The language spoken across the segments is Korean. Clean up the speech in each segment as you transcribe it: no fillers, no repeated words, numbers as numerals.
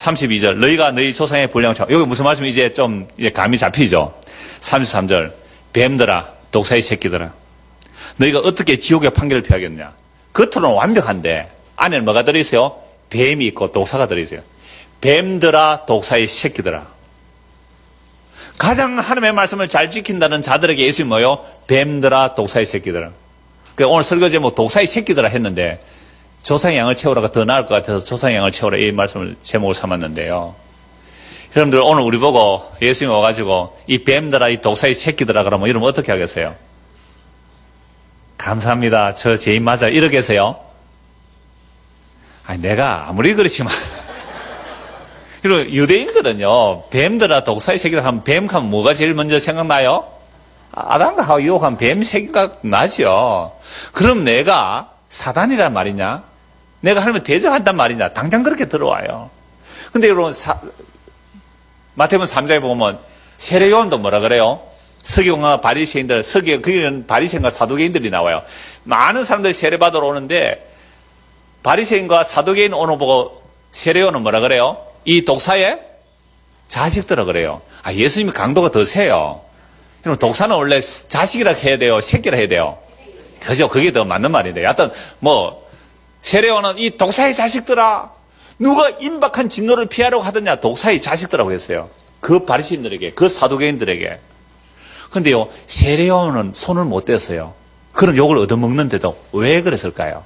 32절. 너희가 너희 조상의 불량을 여기 무슨 말씀이 이제 좀 이제 감이 잡히죠. 33절. 뱀들아, 독사의 새끼들아. 너희가 어떻게 지옥의 판결을 피하겠느냐. 겉으로는 완벽한데 안에는 뭐가 들어있어요? 뱀이 있고 독사가 들어있어요. 뱀들아, 독사의 새끼들아. 가장 하나님의 말씀을 잘 지킨다는 자들에게 예수님이 뭐예요? 뱀들아, 독사의 새끼들아. 그래서 오늘 설교 제목 독사의 새끼들아 했는데 조상의 양을 채우라가 더 나을 것 같아서 조상의 양을 채우라 이 말씀을 제목을 삼았는데요. 여러분들 오늘 우리 보고 예수님이 와가지고 이 뱀들아, 이 독사의 새끼들아 그러면 이러면 어떻게 하겠어요? 감사합니다. 저 죄인 맞아. 이러겠어요? 아니, 내가 아무리 그렇지만. 그리고 유대인들은요, 뱀들아, 독사의 새끼들 하면 뱀 하면 뭐가 제일 먼저 생각나요? 아담과 하와 유혹한 뱀 생각 나죠. 그럼 내가 사단이란 말이냐? 내가 하나님을 대적한단 말이냐? 당장 그렇게 들어와요. 근데 여러분, 마태복음 3장에 보면 세례요한도 뭐라 그래요? 서기관과 바리새인들, 거기는 바리새인과 사두개인들이 나와요. 많은 사람들이 세례받으러 오는데 바리새인과 사두개인 오는 보고 세례요한은 뭐라 그래요? 이 독사의 자식들아 그래요. 아, 예수님이 강도가 더 세요. 여러분, 독사는 원래 자식이라 해야 돼요? 새끼라 해야 돼요? 그죠? 그게 더 맞는 말인데. 하여튼, 세례요한은 이 독사의 자식들아, 누가 임박한 진노를 피하려고 하더냐? 독사의 자식들라고 했어요. 그 바리새인들에게, 그 사두개인들에게. 근데요, 세례요한은 손을 못 댔어요. 그런 욕을 얻어먹는데도 왜 그랬을까요?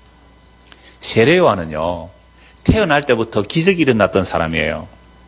세례요한은요, 태어날 때부터 기적이 일어났던 사람이에요.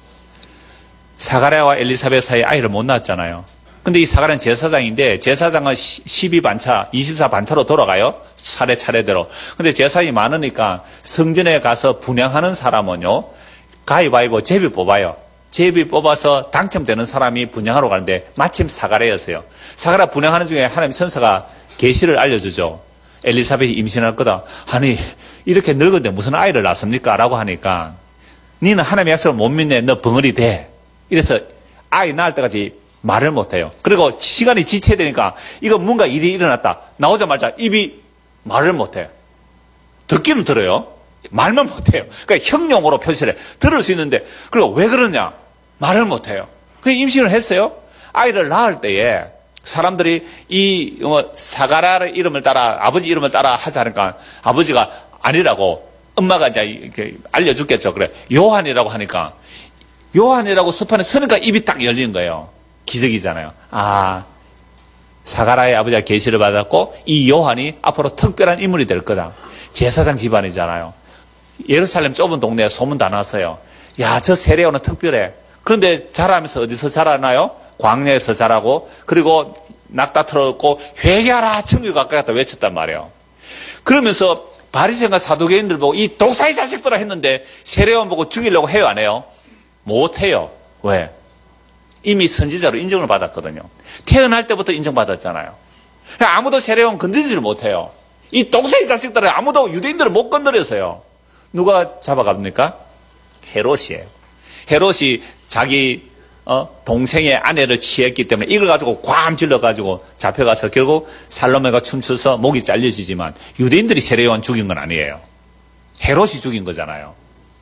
사가랴와 엘리사벳 사이에 아이를 못 낳았잖아요. 근데 이 사가랴는 제사장인데 제사장은 12반차, 24반차로 돌아가요. 차례차례대로. 근데 제사장이 많으니까 성전에 가서 분향하는 사람은요, 가위바위보 제비 뽑아요. 제비 뽑아서 당첨되는 사람이 분향하러 가는데 마침 사가랴였어요. 사가랴 분향하는 중에 하나님 천사가 계시를 알려주죠. 엘리사벳이 임신할 거다. 아니, 이렇게 늙은데 무슨 아이를 낳습니까? 라고 하니까 니는 하나님의 약속을 못 믿네. 너 벙어리 돼. 이래서 아이 낳을 때까지 말을 못해요. 그리고 시간이 지체되니까 이거 뭔가 일이 일어났다. 나오자마자 입이 말을 못해요. 듣기는 들어요. 말만 못해요. 그러니까 형용으로 표시를 해. 들을 수 있는데 그리고 왜 그러냐? 말을 못해요. 그래서 임신을 했어요. 아이를 낳을 때에 사람들이 이 사가랴의 이름을 따라 아버지 이름을 따라 하자 하니까 아버지가 아니라고 엄마가 이제 이렇게 알려줬겠죠. 그래 요한이라고 하니까 요한이라고 서판에 서니까 입이 딱 열리는 거예요. 기적이잖아요. 아, 사가랴의 아버지가 계시를 받았고 이 요한이 앞으로 특별한 인물이 될 거다. 제사장 집안이잖아요. 예루살렘 좁은 동네에 소문 다 났어요. 야, 저 세례요한은 특별해. 그런데 자라면서 어디서 자라나요? 광야에서 자라고 그리고 낙타 틀어놓고 회개하라 천국에 가까이 갔다 외쳤단 말이에요. 그러면서 바리새인과 사두개인들 보고 이 독사의 자식들아 했는데 세례요한 보고 죽이려고 해요 안 해요? 못해요. 왜? 이미 선지자로 인정을 받았거든요. 태어날 때부터 인정받았잖아요. 아무도 세례요한 건드리지를 못해요. 이 독사의 자식들은 아무도 유대인들을 못 건드렸어요. 누가 잡아갑니까? 헤롯이에요. 헤롯이 자기 동생의 아내를 취했기 때문에 이걸 가지고 괌 질러가지고 잡혀가서 결국 살로메가 춤춰서 목이 잘려지지만 유대인들이 세례요한 죽인 건 아니에요. 헤롯이 죽인 거잖아요.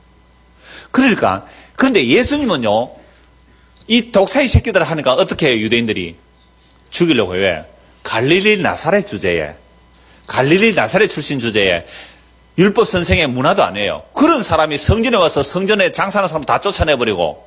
그러니까 그런데 예수님은요 이 독사의 새끼들을 하니까 어떻게 해요? 유대인들이 죽이려고 해요. 왜? 갈릴리 나사렛 주제에 갈릴리 나사렛 출신 주제에 율법 선생의 문화도 아니에요. 그런 사람이 성전에 와서 성전에 장사하는 사람 다 쫓아내버리고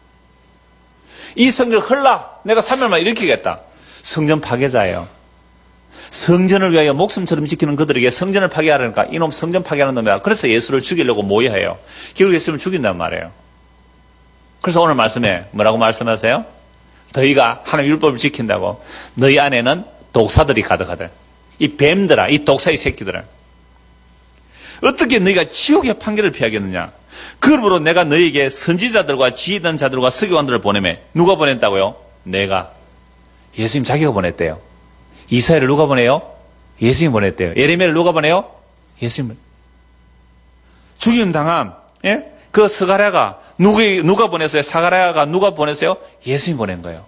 이 성전을 헐라 내가 3일만 일으키겠다. 성전 파괴자예요. 성전을 위하여 목숨처럼 지키는 그들에게 성전을 파괴하려니까 이놈 성전 파괴하는 놈이야. 그래서 예수를 죽이려고 모여해요. 결국 예수를 죽인단 말이에요. 그래서 오늘 말씀에 뭐라고 말씀하세요? 너희가 하나님 율법을 지킨다고 너희 안에는 독사들이 가득하다. 이 뱀들아, 이 독사의 새끼들아. 어떻게 너희가 지옥의 판결을 피하겠느냐? 그러므로 내가 너희에게 선지자들과 지혜있는 자들과 서기관들을 보내매. 누가 보냈다고요? 내가. 예수님 자기가 보냈대요. 이사야를 누가 보내요? 예수님이 보냈대요. 예레미야를 누가 보내요? 예수님을. 죽임 당함. 예? 그 스가랴가 누가 보냈어요? 사가랴가 누가 보냈어요? 예수님이 보낸 거예요.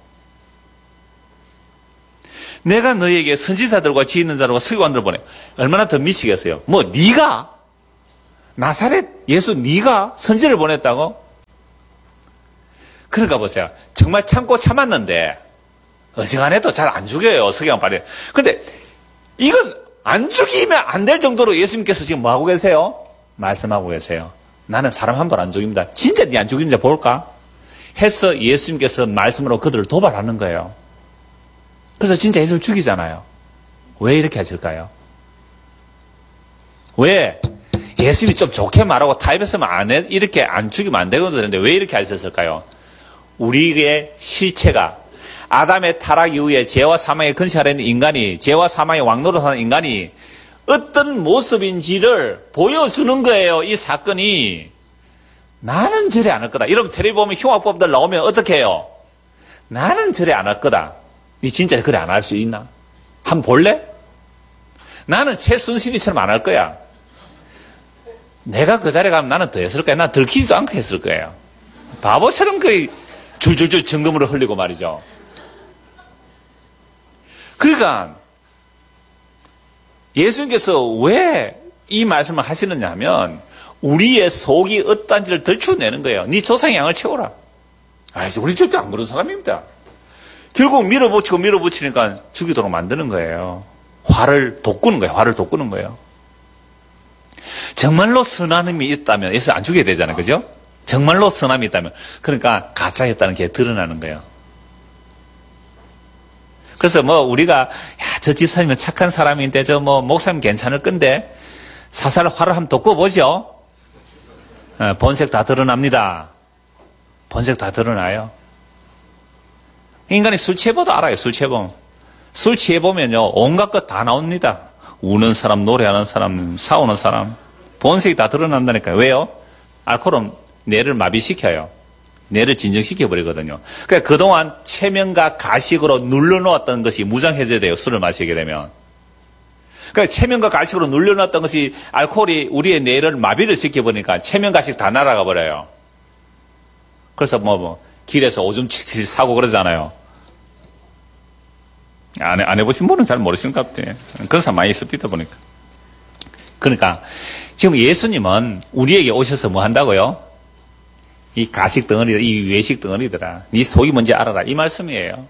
내가 너희에게 선지자들과 지혜있는 자들과 서기관들을 보내. 얼마나 더 미치겠어요? 네가 나사렛 예수 네가 선지를 보냈다고? 그러니까 보세요. 정말 참고 참았는데 어지간해도 잘 안 죽여요. 석양 발에. 그런데 이건 안 죽이면 안 될 정도로 예수님께서 지금 뭐하고 계세요? 말씀하고 계세요. 나는 사람 한 번 안 죽입니다. 진짜 네 안 죽이는지 볼까? 해서 예수님께서 말씀으로 그들을 도발하는 거예요. 그래서 진짜 예수를 죽이잖아요. 왜 이렇게 하실까요? 왜? 예수님이 좀 좋게 말하고 타협했으면 이렇게 안 죽이면 안 되거든. 그런데 왜 이렇게 하셨을까요? 우리의 실체가 아담의 타락 이후에 죄와 사망에 근시하는 인간이, 죄와 사망의 왕노릇하는 인간이 어떤 모습인지를 보여주는 거예요. 이 사건이. 나는 저래 안 할 거다. 여러분 텔레비 보면 흉악범들 나오면 어떻게 해요? 나는 저래 안 할 거다. 니 진짜 그래 안 할 수 있나? 한번 볼래? 나는 최순실이처럼 안 할 거야. 내가 그 자리에 가면 나는 더 했을 거야. 난 들키지도 않고 했을 거예요. 바보처럼 그 줄줄줄 증거물을 흘리고 말이죠. 그러니까 예수님께서 왜 이 말씀을 하시느냐 하면 우리의 속이 어떤지를 들추어내는 거예요. 네 조상의 양을 채워라. 우리 절대 안 그런 사람입니다. 결국 밀어붙이니까 죽이도록 만드는 거예요. 화를 돋구는 거예요. 화를 돋구는 거예요. 정말로 선함이 있다면 예수 안 죽여야 되잖아요. 그죠? 정말로 선함이 있다면. 그러니까 가짜였다는 게 드러나는 거예요. 그래서 우리가 저 집사님은 착한 사람인데 목사님 괜찮을 건데 사살 화를 한번 돋궈보죠. 본색 다 드러납니다. 본색 다 드러나요. 인간이 술 취해봐도 알아요. 술 취해보면. 술 취해보면요 온갖 것 다 나옵니다. 우는 사람, 노래하는 사람, 싸우는 사람. 본색이 다 드러난다니까요. 왜요? 알코올은 뇌를 마비시켜요. 뇌를 진정시켜버리거든요. 그러니까 그동안 체면과 가식으로 눌러놓았던 것이 무장해제돼요. 돼요. 술을 마시게 되면. 그러니까 체면과 가식으로 눌려놨던 것이 알코올이 우리의 뇌를 마비를 시켜버리니까 체면 가식 다 날아가 버려요. 그래서 길에서 오줌 칠칠 사고 그러잖아요. 안 해보신 분은 잘 모르시는 것 같아요. 그런 사람 많이 있습니다 보니까. 그러니까 지금 예수님은 우리에게 오셔서 뭐 한다고요? 이 가식 덩어리들, 이 외식 덩어리들아, 네 속이 뭔지 알아라 이 말씀이에요.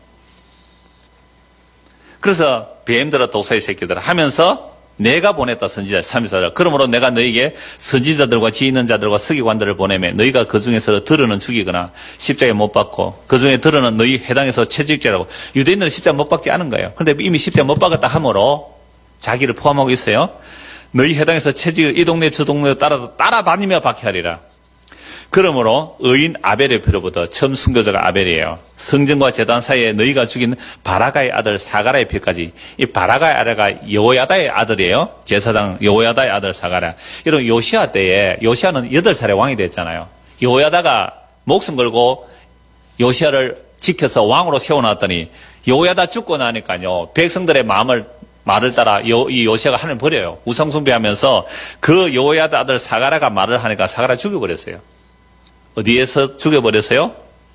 그래서 뱀들아 독사의 새끼들아 하면서 내가 보냈다 선지자 34절 그러므로 내가 너에게 선지자들과 지혜 있는 자들과 서기관들을 보내매 너희가 그 중에서 들어는 죽이거나 십자가에 못 박고 그 중에 들어는 너희 해당에서 채직죄라고. 유대인들은 십자가 못 박지 않은 거예요. 그런데 이미 십자가 못 박았다 하므로 자기를 포함하고 있어요. 너희 해당에서 채직을 이 동네 저 동네 따라다니며 박해하리라. 그러므로 의인 아벨의 피로부터 처음 순교자가 아벨이에요. 성전과 제단 사이에 너희가 죽인 바라가의 아들 사가라의 피까지. 이 바라가의 아들가 여호야다의 아들이에요. 제사장 여호야다의 아들 사가라. 이런 요시아 때에 요시아는 8살에 왕이 됐잖아요. 여호야다가 목숨 걸고 요시아를 지켜서 왕으로 세워놨더니 여호야다 죽고 나니까요. 백성들의 말을 따라 이 요시아가 하나님을 버려요. 우상숭배하면서 그 여호야다 아들 사가라가 말을 하니까 사가라 죽여버렸어요. 어디에서 죽여버렸어요?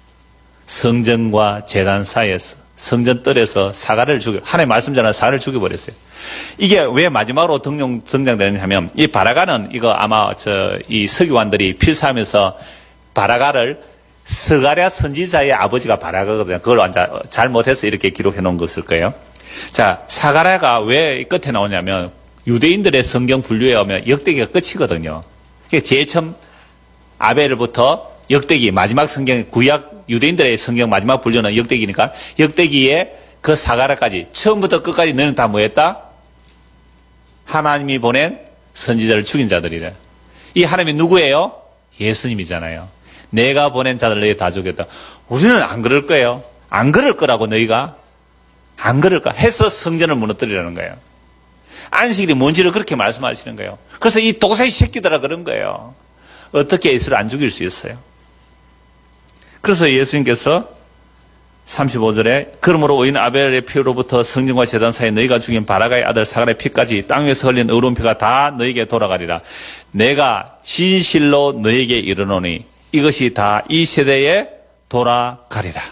성전과 제단 사이에서, 성전 뜰에서 사가를 하나님 말씀자는 사가를 죽여버렸어요. 이게 왜 마지막으로 등장되느냐 하면, 이 바라가는 이거 아마 이 서기관들이 필사하면서 바라가를 스가랴 선지자의 아버지가 바라가거든요. 그걸 완전 잘못해서 이렇게 기록해 놓은 것일 거예요. 자, 사가랴가 왜 끝에 나오냐면, 유대인들의 성경 분류에 오면 역대기가 끝이거든요. 그게 제일 처음 아벨부터 역대기 마지막 성경 구약 유대인들의 성경 마지막 분류는 역대기니까 역대기에 그 사가랴까지 처음부터 끝까지 너는 다 뭐했다? 하나님이 보낸 선지자를 죽인 자들이다. 이 하나님이 누구예요? 예수님이잖아요. 내가 보낸 자들 너희 다 죽였다. 우리는 안 그럴 거예요. 안 그럴 거라고 너희가 안 그럴까 해서 성전을 무너뜨리라는 거예요. 안식일이 뭔지를 그렇게 말씀하시는 거예요. 그래서 이 독사의 새끼들아 그런 거예요. 어떻게 예수를 안 죽일 수 있어요? 그래서 예수님께서 35절에 그러므로 의인 아벨의 피로부터 성전과 제단 사이에 너희가 죽인 바라가의 아들 사가랴의 피까지 땅 위에서 흘린 의로운 피가 다 너희에게 돌아가리라. 내가 진실로 너희에게 이르노니 이것이 다 이 세대에 돌아가리라.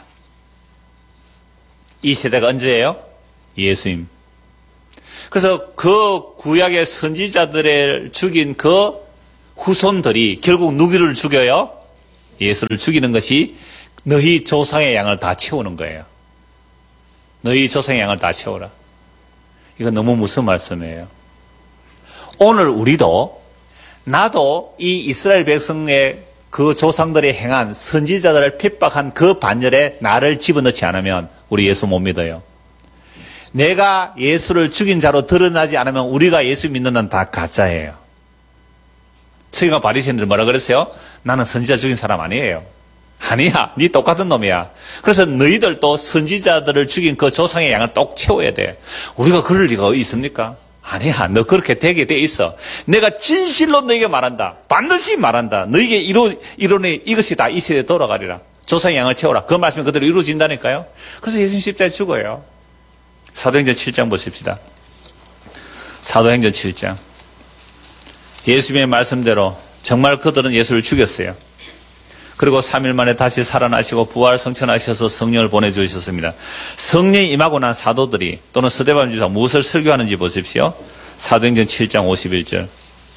이 세대가 언제예요? 예수님. 그래서 그 구약의 선지자들을 죽인 그 후손들이 결국 누구를 죽여요? 예수를 죽이는 것이 너희 조상의 양을 다 채우는 거예요. 너희 조상의 양을 다 채워라. 이거 너무 무서운 말씀이에요. 오늘 우리도 나도 이 이스라엘 백성의 그 조상들이 행한 선지자들을 핍박한 그 반열에 나를 집어넣지 않으면 우리 예수 못 믿어요. 내가 예수를 죽인 자로 드러나지 않으면 우리가 예수 믿는 건 다 가짜예요. 서기관 바리새인들 뭐라 그랬어요? 나는 선지자 죽인 사람 아니에요. 아니야, 네 똑같은 놈이야. 그래서 너희들도 선지자들을 죽인 그 조상의 양을 똑 채워야 돼. 우리가 그럴 리가 있습니까? 아니야, 너 그렇게 되게 돼 있어. 내가 진실로 너에게 말한다. 반드시 말한다. 너에게 이론이 이것이 다 이 세대에 돌아가리라. 조상의 양을 채워라. 그 말씀이 그대로 이루어진다니까요. 그래서 예수님 십자가에 죽어요. 사도행전 7장 보십시다. 사도행전 7장. 예수님의 말씀대로 정말 그들은 예수를 죽였어요. 그리고 3일 만에 다시 살아나시고 부활 성천하셔서 성령을 보내주셨습니다. 성령이 임하고 난 사도들이 또는 스데반 주사 무엇을 설교하는지 보십시오. 사도행전 7장 51절.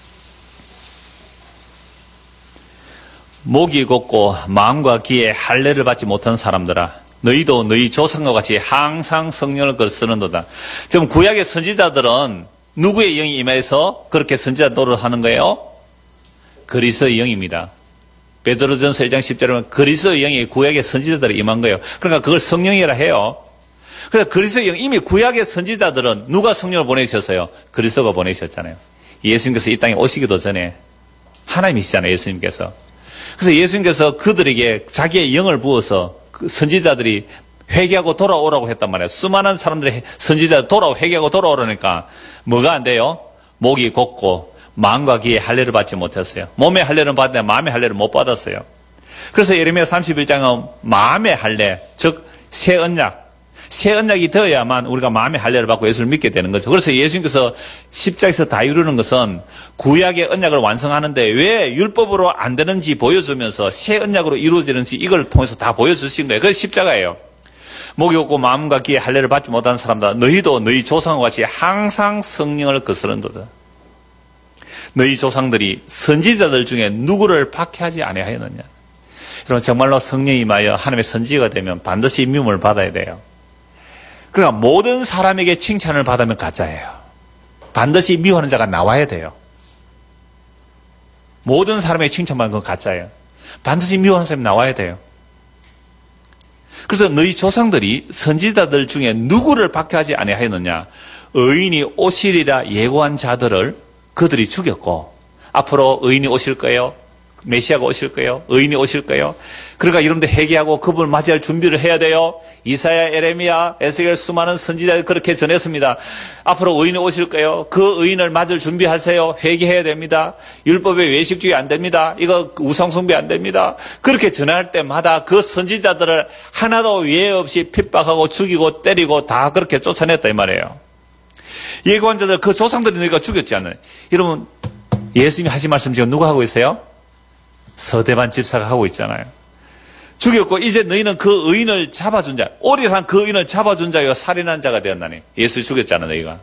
목이 곧고 마음과 귀에 할례를 받지 못한 사람들아, 너희도 너희 조상과 같이 항상 성령을 거스르는도다. 지금 구약의 선지자들은 누구의 영이 임해서 그렇게 선지자 노릇을 하는 거예요? 그리스도의 영입니다. 베드로전서 1장 10절에 보면 그리스도의 영이 구약의 선지자들이 임한 거예요. 그러니까 그걸 성령이라 해요. 그래서 그리스도의 영, 이미 구약의 선지자들은 누가 성령을 보내셨어요? 그리스도가 보내셨잖아요. 예수님께서 이 땅에 오시기도 전에 하나님이시잖아요, 예수님께서. 그래서 예수님께서 그들에게 자기의 영을 부어서 그 선지자들이 회개하고 돌아오라고 했단 말이에요. 수많은 사람들이 선지자들 회개하고 돌아오라니까 뭐가 안 돼요? 목이 곧고 마음과 귀에 할례를 받지 못했어요. 몸의 할례는 받았는데 마음의 할례를 못 받았어요. 그래서 예레미야 31장은 마음의 할례, 즉 새 언약이 되어야만 우리가 마음의 할례를 받고 예수를 믿게 되는 거죠. 그래서 예수님께서 십자가에서 다 이루는 것은 구약의 언약을 완성하는데 왜 율법으로 안 되는지 보여주면서 새 언약으로 이루어지는지 이걸 통해서 다 보여주신 거예요. 그래서 십자가예요. 목이 없고 마음과 귀에 할례를 받지 못한 사람들, 너희도 너희 조상과 같이 항상 성령을 거스른도다. 너희 조상들이 선지자들 중에 누구를 박해하지 아니하였느냐. 여러분, 정말로 성령이 임하여 하나님의 선지자가 되면 반드시 미움을 받아야 돼요. 그러니까 모든 사람에게 칭찬을 받으면 가짜예요. 반드시 미워하는 자가 나와야 돼요. 모든 사람에게 칭찬받는 건 가짜예요. 반드시 미워하는 사람이 나와야 돼요. 그래서 너희 조상들이 선지자들 중에 누구를 박해하지 아니하였느냐. 의인이 오시리라 예고한 자들을 그들이 죽였고, 앞으로 의인이 오실 거예요. 메시아가 오실 거예요. 의인이 오실 거예요. 그러니까 여러분들 회개하고 그분을 맞이할 준비를 해야 돼요. 이사야, 에레미야, 에스겔 수많은 선지자들이 그렇게 전했습니다. 앞으로 의인이 오실 거예요. 그 의인을 맞을 준비하세요. 회개해야 됩니다. 율법의 외식주의 안 됩니다. 이거 우상숭배 안 됩니다. 그렇게 전할 때마다 그 선지자들을 하나도 예외 없이 핍박하고 죽이고 때리고 다 그렇게 쫓아냈다 이 말이에요. 예고한 자들, 그 조상들이 너희가 죽였지 않나요? 여러분, 예수님이 하신 말씀 지금 누가 하고 있어요? 서대반 집사가 하고 있잖아요. 죽였고 이제 너희는 그 의인을 잡아준 자, 오리란 그 의인을 잡아준 자여 살인한 자가 되었나니. 예수 죽였잖아 너희가.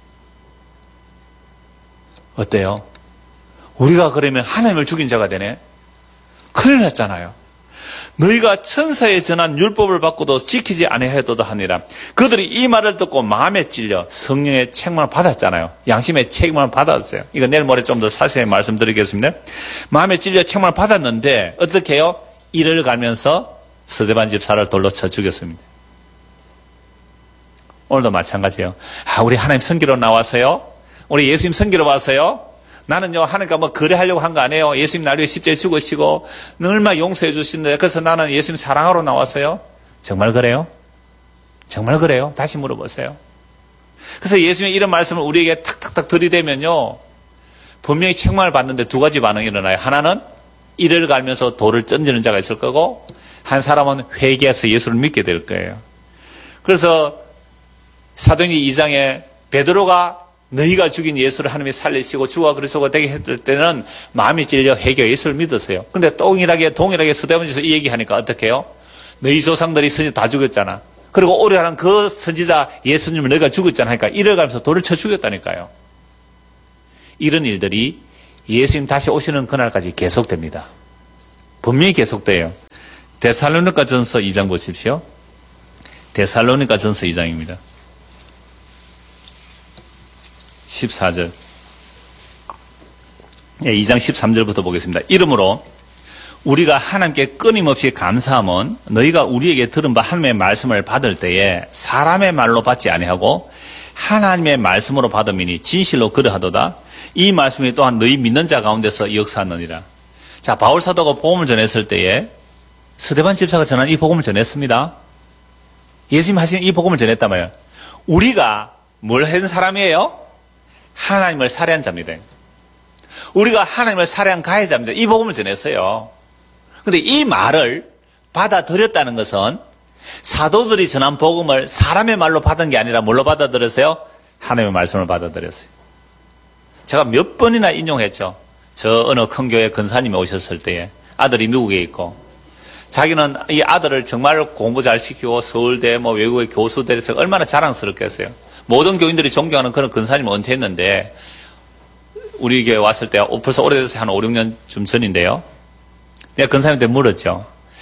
어때요? 우리가 그러면 하나님을 죽인 자가 되네. 큰일 났잖아요. 너희가 천사에 전한 율법을 받고도 지키지 아니하였도다 하니라. 그들이 이 말을 듣고 마음에 찔려 성령의 책망을 받았잖아요. 양심의 책망을 받았어요. 이거 내일 모레 좀 더 자세히 말씀드리겠습니다. 마음에 찔려 책망을 받았는데 어떻게 해요? 이를 가면서 스데반 집사를 돌로 쳐 죽였습니다. 오늘도 마찬가지예요. 우리 하나님 선기로 나와서요. 우리 예수님 선기로 와서요. 나는요, 하나님과 뭐 거래하려고 한 거 아니에요. 예수님 날 위해 십자가에 죽으시고 얼마나 용서해 주신데 그래서 나는 예수님 사랑하러 나왔어요. 정말 그래요? 정말 그래요? 다시 물어보세요. 그래서 예수님의 이런 말씀을 우리에게 탁탁탁 들이대면요, 분명히 책망을 받는데 두 가지 반응이 일어나요. 하나는 이를 갈면서 돌을 던지는 자가 있을 거고, 한 사람은 회개해서 예수를 믿게 될 거예요. 그래서 사도행전 2장에 베드로가 너희가 죽인 예수를 하나님이 살리시고 주와 그리스도가 되게 했을 때는 마음이 찔려 회개 예수를 믿었어요. 근데 동일하게 스데반에서 이 얘기하니까 어떻게 해요? 너희 조상들이 선지자 다 죽였잖아. 그리고 오래하는 그 선지자 예수님을 너희가 죽였잖아. 하니까 이를 가면서 돌을 쳐 죽였다니까요. 이런 일들이 예수님 다시 오시는 그날까지 계속됩니다. 분명히 계속돼요. 데살로니가 전서 2장 보십시오. 데살로니가 전서 2장입니다. 14절. 2장 13절부터 보겠습니다. 이러므로 우리가 하나님께 끊임없이 감사함은 너희가 우리에게 들은 바 하나님의 말씀을 받을 때에 사람의 말로 받지 아니하고 하나님의 말씀으로 받음이니 진실로 그러하도다. 이 말씀이 또한 너희 믿는 자 가운데서 역사하느니라. 자, 바울 사도가 복음을 전했을 때에 스데반 집사가 전한 이 복음을 전했습니다. 예수님 하신 이 복음을 전했단 말이에요. 우리가 뭘 한 사람이에요? 하나님을 살해한 자입니다. 우리가 하나님을 살해한 가해자입니다. 이 복음을 전했어요. 그런데 이 말을 받아들였다는 것은 사도들이 전한 복음을 사람의 말로 받은 게 아니라 뭘로 받아들였어요? 하나님의 말씀을 받아들였어요. 제가 몇 번이나 인용했죠. 저 어느 큰 교회 근사님이 오셨을 때에 아들이 미국에 있고 자기는 이 아들을 정말 공부 잘 시키고 서울대 외국의 교수 돼서 얼마나 자랑스럽겠어요. 모든 교인들이 존경하는 그런 근사님을 은퇴했는데 우리 교회 왔을 때 벌써 오래돼서 한 5, 6년쯤 전인데요. 내가 근사님한테 물었죠.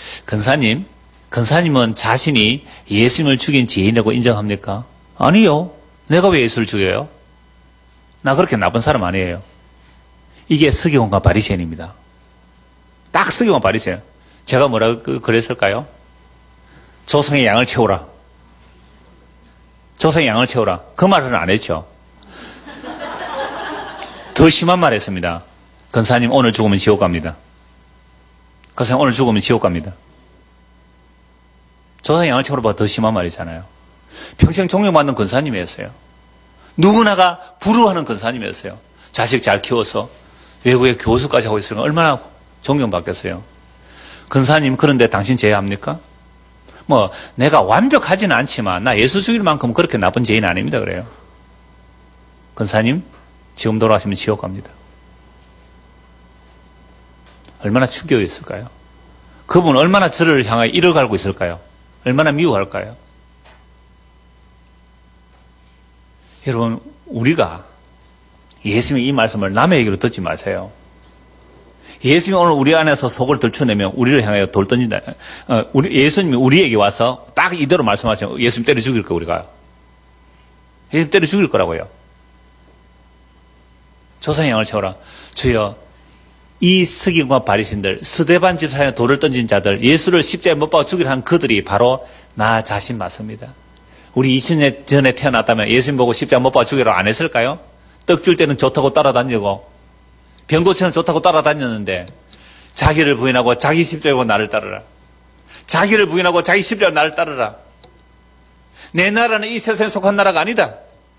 근사님은 자신이 예수님을 죽인 죄인이라고 인정합니까? 아니요. 내가 왜 예수를 죽여요? 나 그렇게 나쁜 사람 아니에요. 이게 서기관과 바리새인입니다. 딱 서기관 바리새인. 제가 뭐라고 그랬을까요? 조상의 양을 채우라. 조상의 양을 채우라. 그 말은 안 했죠. 더 심한 말 했습니다. 근사님 오늘 죽으면 지옥 갑니다. 근사님 오늘 죽으면 지옥 갑니다. 조상의 양을 채우라보다 더 심한 말이잖아요. 평생 존경받는 근사님이었어요. 누구나가 부러워하는 근사님이었어요. 자식 잘 키워서 외국에 교수까지 하고 있으면 얼마나 존경받겠어요. 근사님 그런데 당신 제외합니까? 내가 완벽하지는 않지만 나 예수 죽일 만큼 그렇게 나쁜 죄인 아닙니다. 그래요. 근사님 지금 돌아가시면 지옥 갑니다. 얼마나 충격이었을까요? 그분 얼마나 저를 향하여 이를 갈고 있을까요? 얼마나 미워할까요? 여러분, 우리가 예수님의 이 말씀을 남의 얘기로 듣지 마세요. 예수님이 오늘 우리 안에서 속을 들춰내면 우리를 향하여 돌 던진다. 예수님이 우리에게 와서 딱 이대로 말씀하시면 예수님 때려 죽일 거예요, 우리가. 예수님 때려 죽일 거라고요. 조상의 양을 채워라. 주여, 이 서기관과 바리새인들, 스데반 집사에 돌을 던진 자들, 예수를 십자가에 못 박아 죽이려 한 그들이 바로 나 자신 맞습니다. 우리 2000년 전에 태어났다면 예수님 보고 십자가 못 박아 죽이라고 안 했을까요? 떡 줄 때는 좋다고 따라다니고 병고치는 좋다고 따라다녔는데 자기를 부인하고 자기 십자가로 나를 따르라. 자기를 부인하고 자기 십자가로 나를 따르라. 내 나라는 이 세상에 속한 나라가 아니다.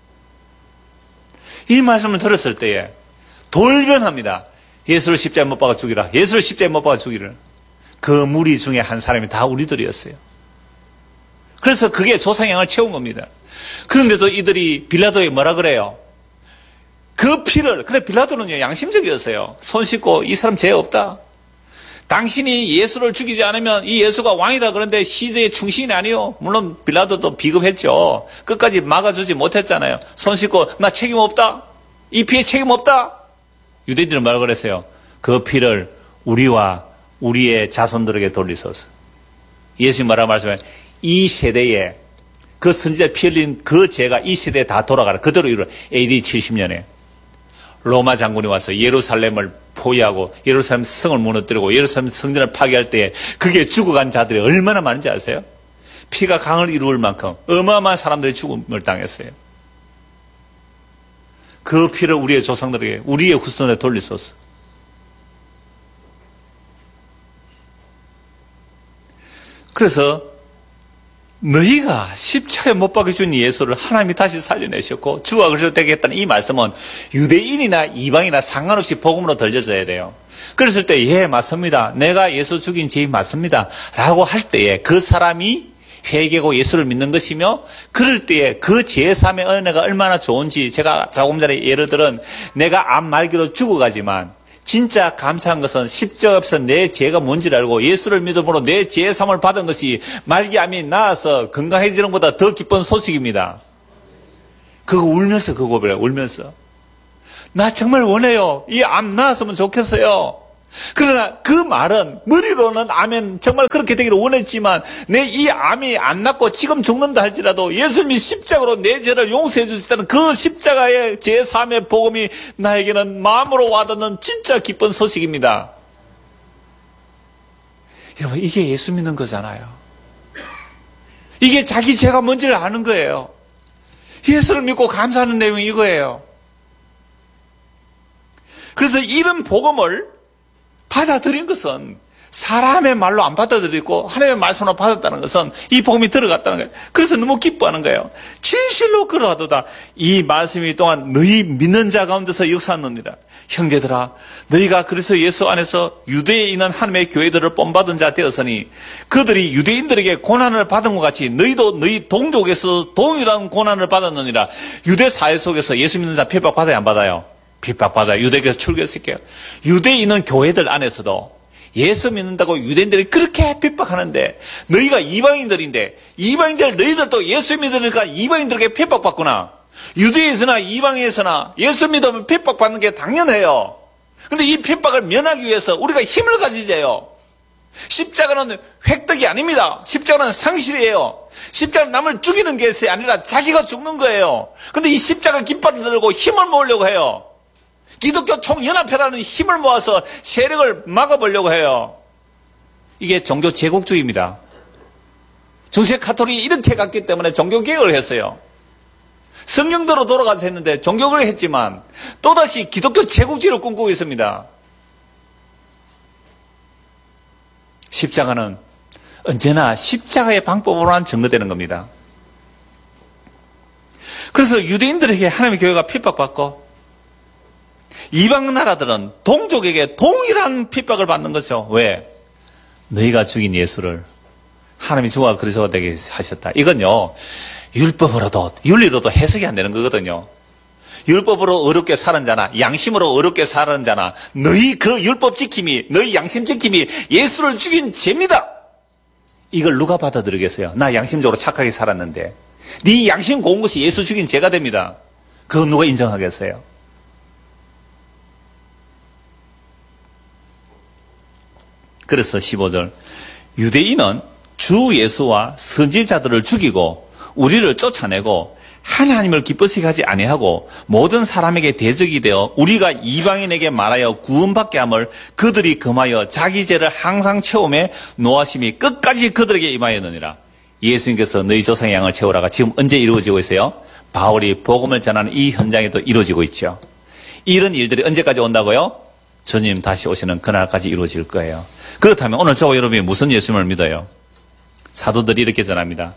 이 말씀을 들었을 때에 돌변합니다. 예수를 십자가에 못 박아 죽이라. 예수를 십자가에 못 박아 죽이라. 그 무리 중에 한 사람이 다 우리들이었어요. 그래서 그게 조상의 양을 채운 겁니다. 그런데도 이들이 빌라도에게 뭐라 그래요? 그 피를, 그래 빌라도는요 양심적이었어요. 손 씻고 이 사람 죄 없다. 당신이 예수를 죽이지 않으면 이 예수가 왕이다. 그런데 시제의 충신이 아니요. 물론 빌라도도 비겁했죠. 끝까지 막아주지 못했잖아요. 손 씻고 나 책임 없다. 이 피에 책임 없다. 유대인들은 뭐라 그랬어요? 그 피를 우리와 우리의 자손들에게 돌리소서. 예수님 뭐라고 말씀해요? 이 세대에 그 선지자 피 흘린 그 죄가 이 세대에 다 돌아가라. 그대로 이루어. AD 70년에 로마 장군이 와서 예루살렘을 포위하고 예루살렘 성을 무너뜨리고 예루살렘 성전을 파괴할 때에 그게 죽어간 자들이 얼마나 많은지 아세요? 피가 강을 이루을 만큼 어마어마한 사람들이 죽음을 당했어요. 그 피를 우리의 조상들에게, 우리의 후손에 돌리소서. 그래서 너희가 십자가에 못 박아준 예수를 하나님이 다시 살려내셨고 주와 그리스도 되게 했다는 이 말씀은 유대인이나 이방이나 상관없이 복음으로 들려져야 돼요. 그랬을 때 예 맞습니다. 내가 예수 죽인 죄인 맞습니다. 라고 할 때에 그 사람이 회개고 예수를 믿는 것이며 그럴 때에 그 제사함의 은혜가 얼마나 좋은지 제가 조금 전에 예를 들은 내가 암 말기로 죽어가지만 진짜 감사한 것은 십자가 앞에서 내 죄가 뭔지를 알고 예수를 믿음으로 내 죄의 사함을 받은 것이 말기암이 나아서 건강해지는 것보다 더 기쁜 소식입니다. 그거 울면서 그 고백을 울면서 나 정말 원해요. 이 암 나았으면 좋겠어요. 그러나 그 말은 머리로는 아멘 정말 그렇게 되기를 원했지만 내 이 암이 안 낫고 지금 죽는다 할지라도 예수님이 십자가로 내 죄를 용서해 주셨다는 그 십자가의 제3의 복음이 나에게는 마음으로 와닿는 진짜 기쁜 소식입니다. 여러분, 이게 예수 믿는 거잖아요. 이게 자기 죄가 뭔지를 아는 거예요. 예수를 믿고 감사하는 내용이 이거예요. 그래서 이런 복음을 받아들인 것은 사람의 말로 안 받아들이고 하나님의 말씀으로 받았다는 것은 이 복음이 들어갔다는 거예요. 그래서 너무 기뻐하는 거예요. 진실로 그러하도다. 이 말씀이 또한 너희 믿는 자 가운데서 역사하느니라. 형제들아, 너희가 그리스도 예수 안에서 유대에 있는 하나님의 교회들을 본받은 자 되었으니 그들이 유대인들에게 고난을 받은 것 같이 너희도 너희 동족에서 동일한 고난을 받았느니라. 유대 사회 속에서 예수 믿는 자 핍박 받아야 안 받아요? 핍박받아요. 유대교에서 출교했을게요. 유대에 있는 교회들 안에서도 예수 믿는다고 유대인들이 그렇게 핍박하는데 너희가 이방인들인데 이방인들 너희들도 예수 믿으니까 이방인들에게 핍박받구나. 유대에서나 이방에서나 예수 믿으면 핍박받는 게 당연해요. 근데 이 핍박을 면하기 위해서 우리가 힘을 가지자요. 십자가는 획득이 아닙니다. 십자가는 상실이에요. 십자가는 남을 죽이는 것이 아니라 자기가 죽는 거예요. 근데 이 십자가 깃발을 들고 힘을 모으려고 해요. 기독교 총연합회라는 힘을 모아서 세력을 막아보려고 해요. 이게 종교 제국주의입니다. 중세 카톨릭이 이렇게 갔기 때문에 종교개혁을 했어요. 성경대로 돌아가서 했는데 종교개혁을 했지만 또다시 기독교 제국주의를 꿈꾸고 있습니다. 십자가는 언제나 십자가의 방법으로만 증거되는 겁니다. 그래서 유대인들에게 하나님의 교회가 핍박받고 이방 나라들은 동족에게 동일한 핍박을 받는 거죠. 왜? 너희가 죽인 예수를 하나님이 죽어 그리스도가 되게 하셨다. 이건요, 율법으로도 윤리로도 해석이 안 되는 거거든요. 율법으로 어렵게 사는 자나 양심으로 어렵게 사는 자나 너희 그 율법 지킴이, 너희 양심 지킴이 예수를 죽인 죄입니다. 이걸 누가 받아들이겠어요? 나 양심적으로 착하게 살았는데 네 양심 고운 것이 예수 죽인 죄가 됩니다. 그거 누가 인정하겠어요? 그래서 15절 유대인은 주 예수와 선지자들을 죽이고 우리를 쫓아내고 하나님을 기쁘시게 하지 아니하고 모든 사람에게 대적이 되어 우리가 이방인에게 말하여 구원받게 함을 그들이 금하여 자기 죄를 항상 채움에 노하심이 끝까지 그들에게 임하였느니라. 예수님께서 너희 조상의 양을 채우라가 지금 언제 이루어지고 있어요? 바울이 복음을 전하는 이 현장에도 이루어지고 있죠. 이런 일들이 언제까지 온다고요? 주님 다시 오시는 그날까지 이루어질 거예요. 그렇다면 오늘 저와 여러분이 무슨 예수님을 믿어요? 사도들이 이렇게 전합니다.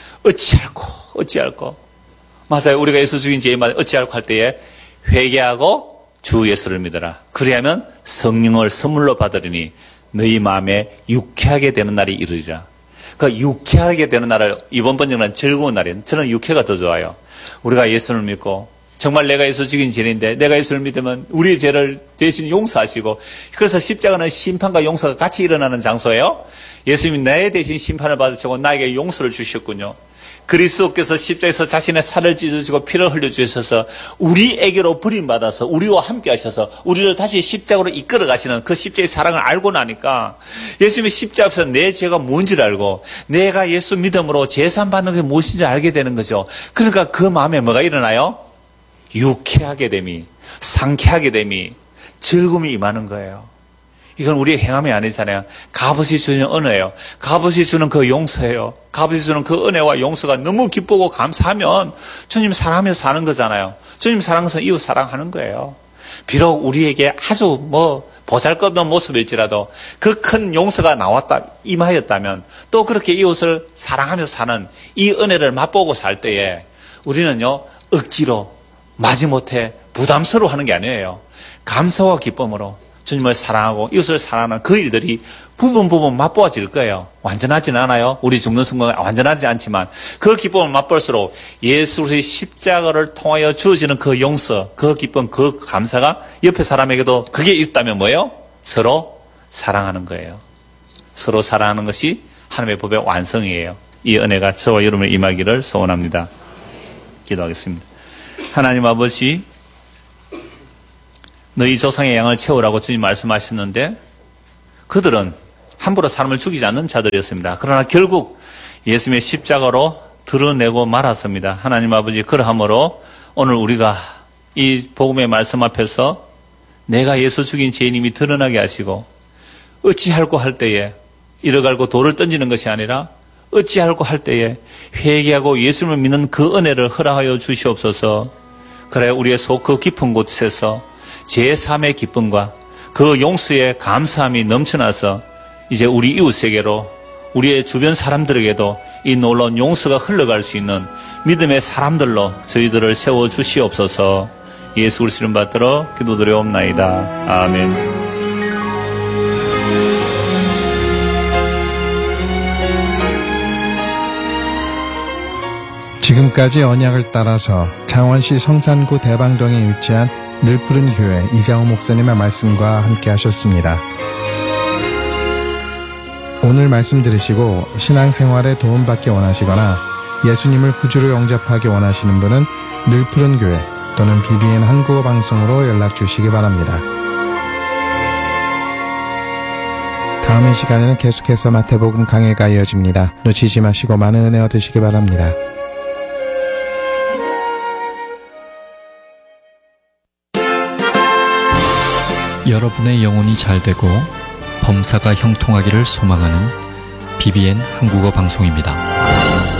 어찌할꼬. 맞아요. 우리가 예수 죽인 죄에 맞아 어찌할꼬 할 때에 회개하고 주 예수를 믿어라. 그리하면 성령을 선물로 받으리니 너희 마음에 유쾌하게 되는 날이 이르리라. 그 유쾌하게 되는 날을 이번 번역은 즐거운 날이에요. 저는 유쾌가 더 좋아요. 우리가 예수를 믿고 정말 내가 예수 죽인 죄인데 내가 예수를 믿으면 우리의 죄를 대신 용서하시고 그래서 십자가는 심판과 용서가 같이 일어나는 장소예요. 예수님이 내 대신 심판을 받으시고 나에게 용서를 주셨군요. 그리스도께서 십자가에서 자신의 살을 찢으시고 피를 흘려주셔서 우리에게로 버림받아서 우리와 함께 하셔서 우리를 다시 십자가로 이끌어 가시는 그 십자가의 사랑을 알고 나니까 예수님이 십자가 앞에서 내 죄가 뭔지를 알고 내가 예수 믿음으로 제산받는 게 무엇인지 알게 되는 거죠. 그러니까 그 마음에 뭐가 일어나요? 유쾌하게 됨이, 상쾌하게 됨이, 즐거움이 임하는 거예요. 이건 우리의 행함이 아니잖아요. 값없이 주는 은혜예요. 값없이 주는 그 용서예요. 값없이 주는 그 은혜와 용서가 너무 기쁘고 감사하면 주님 사랑하며 사는 거잖아요. 주님 사랑해서 이웃 사랑하는 거예요. 비록 우리에게 아주 보잘것없는 모습일지라도 그 큰 용서가 나왔다, 임하였다면 또 그렇게 이웃을 사랑하며 사는 이 은혜를 맛보고 살 때에 우리는요, 억지로 마지못해 부담스러워하는 게 아니에요. 감사와 기쁨으로 주님을 사랑하고 이웃을 사랑하는 그 일들이 부분 맛보아질 거예요. 완전하진 않아요. 우리 죽는 순간 완전하지 않지만 그 기쁨을 맛볼수록 예수의 십자가를 통하여 주어지는 그 용서, 그 기쁨, 그 감사가 옆에 사람에게도 그게 있다면 뭐예요? 서로 사랑하는 거예요. 서로 사랑하는 것이 하나님의 법의 완성이에요. 이 은혜가 저와 여러분을 임하기를 소원합니다. 기도하겠습니다. 하나님 아버지, 너희 조상의 양을 채우라고 주님 말씀하셨는데 그들은 함부로 사람을 죽이지 않는 자들이었습니다. 그러나 결국 예수님의 십자가로 드러내고 말았습니다. 하나님 아버지, 그러함으로 오늘 우리가 이 복음의 말씀 앞에서 내가 예수 죽인 죄인임이 드러나게 하시고 어찌할꼬 할 때에 잃어갈고 돌을 던지는 것이 아니라 어찌할꼬 할 때에 회개하고 예수님을 믿는 그 은혜를 허락하여 주시옵소서. 그래 우리의 속 그 깊은 곳에서 제3의 기쁨과 그 용서의 감사함이 넘쳐나서 이제 우리 이웃에게로 우리의 주변 사람들에게도 이 놀라운 용서가 흘러갈 수 있는 믿음의 사람들로 저희들을 세워주시옵소서. 예수 그리스도 이름 받들어 기도드려옵나이다. 아멘. 지금까지 언약을 따라서 창원시 성산구 대방동에 위치한 늘푸른 교회 이장호 목사님의 말씀과 함께 하셨습니다. 오늘 말씀 들으시고 신앙생활에 도움받기 원하시거나 예수님을 구주로 영접하기 원하시는 분은 늘푸른 교회 또는 BBN 한국어 방송으로 연락 주시기 바랍니다. 다음 시간에는 계속해서 마태복음 강해가 이어집니다. 놓치지 마시고 많은 은혜 얻으시기 바랍니다. 여러분의 영혼이 잘되고 범사가 형통하기를 소망하는 BBN 한국어 방송입니다.